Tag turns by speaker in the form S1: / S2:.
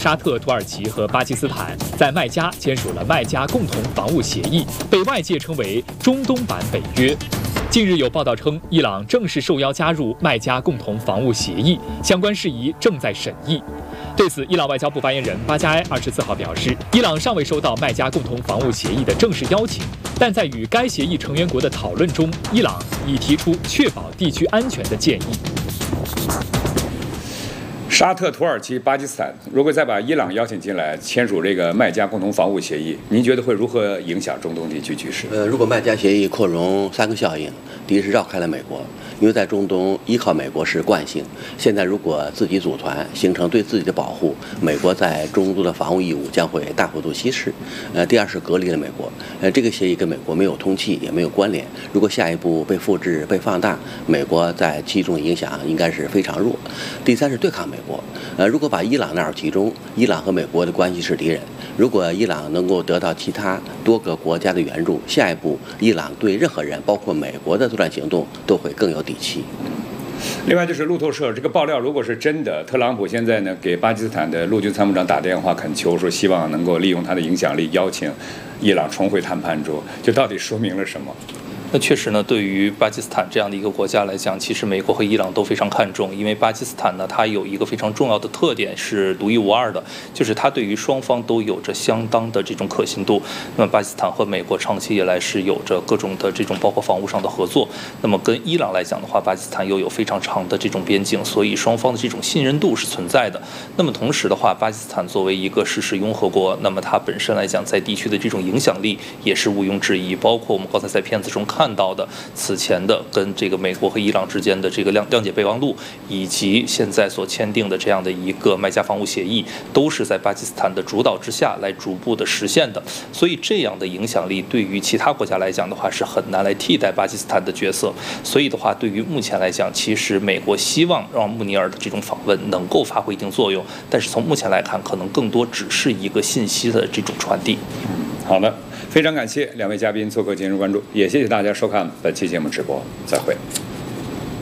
S1: 沙特、土耳其和巴基斯坦在麦加签署了麦加共同防务协议，被外界称为中东版北约。近日有报道称，伊朗正式受邀加入麦加共同防务协议，相关事宜正在审议。对此，伊朗外交部发言人巴加埃24号表示，伊朗尚未收到麦加共同防务协议的正式邀请，但在与该协议成员国的讨论中，伊朗已提出确保地区安全的建议。
S2: 沙特、土耳其、巴基斯坦如果再把伊朗邀请进来签署这个麦加共同防务协议，您觉得会如何影响中东地区局势？
S3: 如果麦加协议扩容3个效应，第一是绕开了美国，因为在中东依靠美国是惯性，现在如果自己组团形成对自己的保护，美国在中东的防务义务将会大幅度稀释。第二是隔离了美国，这个协议跟美国没有通气也没有关联，如果下一步被复制被放大，美国在其中影响应该是非常弱。第三是对抗美国，如果把伊朗纳入其中，伊朗和美国的关系是敌人，如果伊朗能够得到其他多个国家的援助，下一步伊朗对任何人包括美国的作战行动都会更有底气。
S2: 另外就是路透社这个爆料，如果是真的，特朗普现在呢给巴基斯坦的陆军参谋长打电话恳求，说希望能够利用他的影响力邀请伊朗重回谈判桌，就到底说明了什么？
S4: 那确实呢，对于巴基斯坦这样的一个国家来讲，其实美国和伊朗都非常看重，因为巴基斯坦呢，它有一个非常重要的特点是独一无二的，就是它对于双方都有着相当的这种可信度。那么巴基斯坦和美国长期以来是有着各种的这种包括防务上的合作，那么跟伊朗来讲的话，巴基斯坦又有非常长的这种边境，所以双方的这种信任度是存在的。那么同时的话，巴基斯坦作为一个事实拥核国，那么它本身来讲在地区的这种影响力也是毋庸置疑，包括我们刚才在片子中看到的此前的跟这个美国和伊朗之间的这个谅解备忘录，以及现在所签订的这样的一个麦加防务协议，都是在巴基斯坦的主导之下来逐步的实现的。所以这样的影响力对于其他国家来讲的话，是很难来替代巴基斯坦的角色。所以的话，对于目前来讲，其实美国希望让穆尼尔的这种访问能够发挥一定作用，但是从目前来看，可能更多只是一个信息的这种传递。
S2: 好的，非常感谢两位嘉宾做客今日关注，也谢谢大家收看本期节目直播，再会。